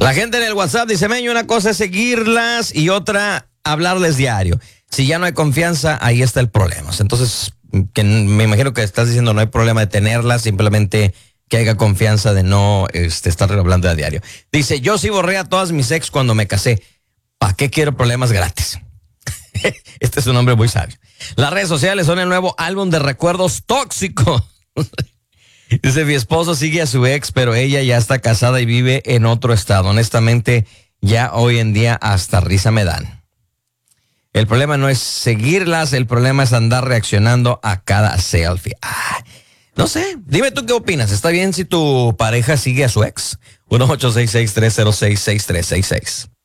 La gente en el WhatsApp dice, Meño, una cosa es seguirlas y otra hablarles diario. Si ya no hay confianza, ahí está el problema. Entonces, que me imagino que estás diciendo no hay problema de tenerlas, simplemente que haya confianza de no estar hablando a diario. Dice, yo sí borré a todas mis ex cuando me casé. ¿Para qué quiero problemas gratis? Este es un hombre muy sabio. Las redes sociales son el nuevo álbum de recuerdos tóxicos. Dice, mi esposo sigue a su ex, pero ella ya está casada y vive en otro estado. Honestamente, ya hoy en día hasta risa me dan. El problema no es seguirlas, el problema es andar reaccionando a cada selfie. No sé, dime tú qué opinas. ¿Está bien si tu pareja sigue a su ex? 1-866-306-6366.